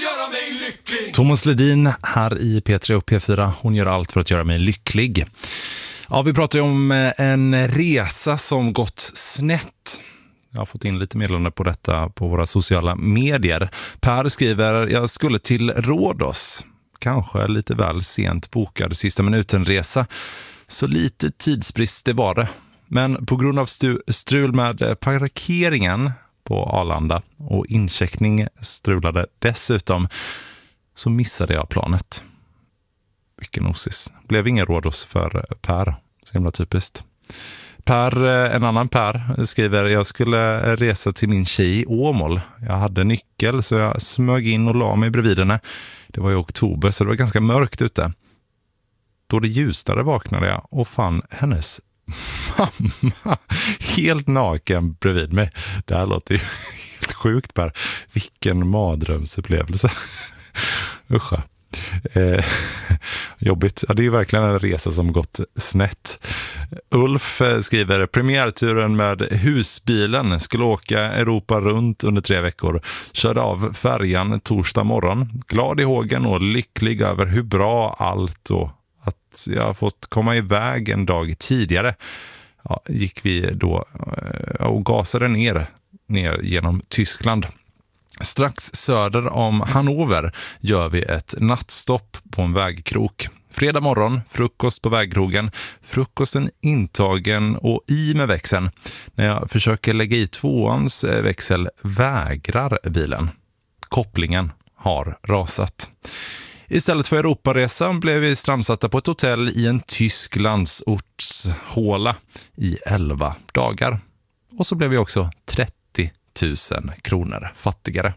göra mig lycklig. Thomas Ledin här i P3 och P4. Hon gör allt för att göra mig lycklig. Ja, vi pratar ju om en resa som gått snett. Jag har fått in lite meddelande på detta på våra sociala medier. Per skriver, jag skulle till Rhodos. Kanske lite väl sent bokad sista minuten-resa. Så lite tidsbrist det var det. Men på grund av strul med parkeringen på Arlanda och incheckning strulade dessutom, så missade jag planet. Vilken osis. Blev ingen Rhodos för Per. Så himla typiskt. Per, en annan Per, skriver, jag skulle resa till min tjej i Åmål. Jag hade nyckel så jag smög in och la mig bredvid henne. Det var i oktober så det var ganska mörkt ute. Då det ljusnade vaknade jag och fann hennes mamma helt naken bredvid mig. Det här låter ju helt sjukt, Per. Vilken mardrömsupplevelse. Uscha. Jobbigt. Ja, det är ju verkligen en resa som gått snett. Ulf skriver, premiärturen med husbilen, skulle åka Europa runt under 3 veckor. Körde av färjan torsdag morgon. Glad i hågen och lycklig över hur bra allt och att jag har fått komma iväg en dag tidigare. Ja, gick vi då och gasade ner genom Tyskland. Strax söder om Hannover gör vi ett nattstopp på en vägkrok. Fredag morgon, frukost på vägkrogen. Frukosten intagen och i med växeln. När jag försöker lägga i 2ans växel vägrar bilen. Kopplingen har rasat. Istället för Europaresan blev vi strandsatta på ett hotell i en tysk landsortshåla i 11 dagar. Och så blev vi också 30 000 kronor fattigare.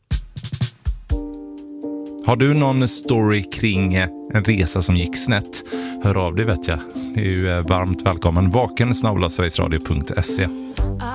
Har du någon story kring en resa som gick snett? Hör av dig, vet jag. Det är ju varmt välkommen. vaken@sverigesradio.se.